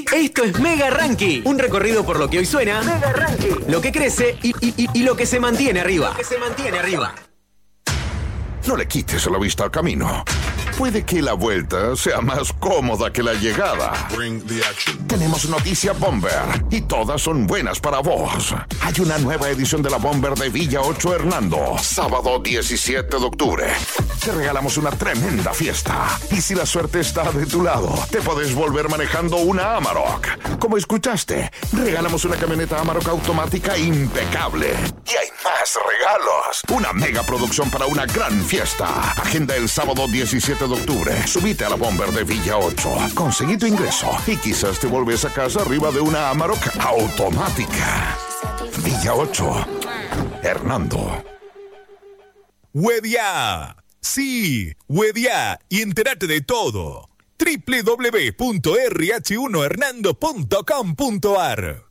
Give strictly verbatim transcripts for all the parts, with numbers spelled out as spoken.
Esto es Mega Ranking, un recorrido por lo que hoy suena, Mega Ranking, lo que crece y, y, y, y lo que se mantiene arriba. Lo que se mantiene arriba. No le quites la vista al camino. Puede que la vuelta sea más cómoda que la llegada. Bring the action. Tenemos noticia Bomber y todas son buenas para vos. Hay una nueva edición de la Bomber de Villa ocho Hernando, sábado diecisiete de octubre. Te regalamos una tremenda fiesta. Y si la suerte está de tu lado, te podés volver manejando una Amarok. Como escuchaste, regalamos una camioneta Amarok automática impecable. Y hay más regalos. Una mega producción para una gran fiesta. Agenda el sábado diecisiete de octubre. Subite a la Bomber de Villa ocho. Conseguí tu ingreso y quizás te volvés a casa arriba de una Amarok automática. Villa ocho. Hernando. Wedia. Sí, Wedia. Y entérate de todo. doble u doble u doble u punto erre hache uno hernando punto com punto a erre.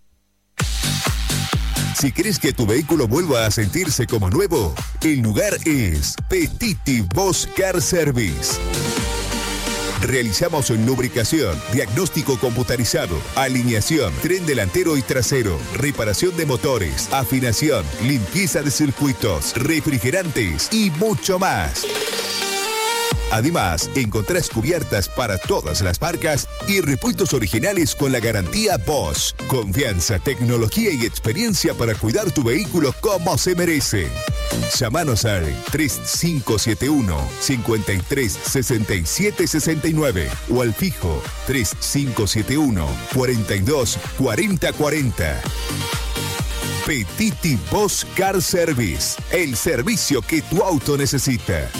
Si querés que tu vehículo vuelva a sentirse como nuevo, el lugar es Petiti Bosch Car Service. Realizamos lubricación, diagnóstico computarizado, alineación, tren delantero y trasero, reparación de motores, afinación, limpieza de circuitos, refrigerantes y mucho más. Además, encontrás cubiertas para todas las marcas y repuestos originales con la garantía Bosch. Confianza, tecnología y experiencia para cuidar tu vehículo como se merece. Llámanos al tres cinco siete uno, cinco tres seis siete seis nueve o al fijo tres cinco siete uno, cuatro dos cuatro cero cuatro cero. Petiti Bosch Car Service, el servicio que tu auto necesita.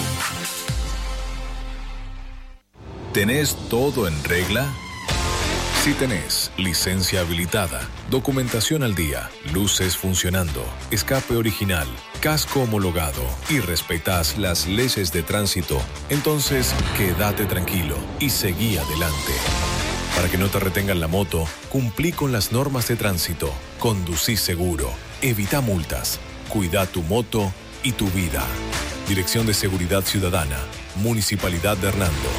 ¿Tenés todo en regla? Si tenés licencia habilitada, documentación al día, luces funcionando, escape original, casco homologado y respetás las leyes de tránsito, entonces quédate tranquilo y seguí adelante. Para que no te retengan la moto, cumplí con las normas de tránsito, conducí seguro, evita multas, cuida tu moto y tu vida. Dirección de Seguridad Ciudadana, Municipalidad de Hernando.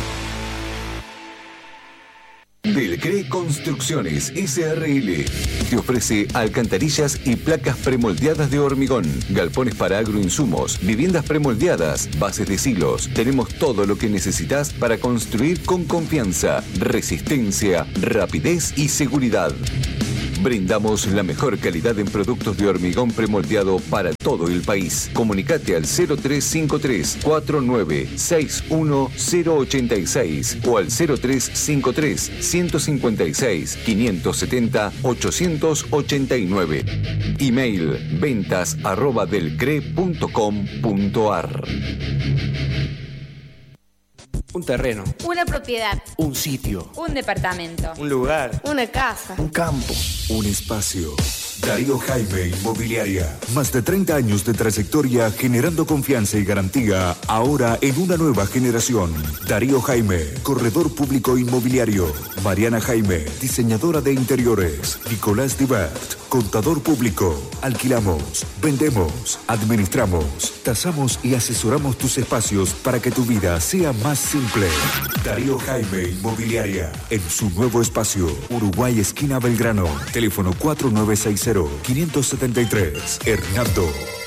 Delcre Construcciones S R L te ofrece alcantarillas y placas premoldeadas de hormigón, galpones para agroinsumos, viviendas premoldeadas, bases de silos. Tenemos todo lo que necesitas para construir con confianza, resistencia, rapidez y seguridad. Brindamos la mejor calidad en productos de hormigón premoldeado para todo el país. Comunicate al cero tres cinco tres, cuatro nueve seis uno cero ocho seis o al cero tres cinco tres, uno cinco seis, cinco siete cero, ocho ocho nueve. Email ventas arroba delcre punto com punto a erre. Un terreno. Una propiedad. Un sitio. Un departamento. Un lugar. Una casa. Un campo. Un espacio. Darío Jaime Inmobiliaria. Más de treinta años de trayectoria generando confianza y garantía, ahora en una nueva generación. Darío Jaime, corredor público inmobiliario. Mariana Jaime, diseñadora de interiores. Nicolás Dibert, contador público. Alquilamos, vendemos, administramos, tasamos y asesoramos tus espacios para que tu vida sea más simple. Darío Jaime Inmobiliaria. En su nuevo espacio, Uruguay esquina Belgrano. Teléfono cuatro nueve seis cero, cinco siete tres. Hernando.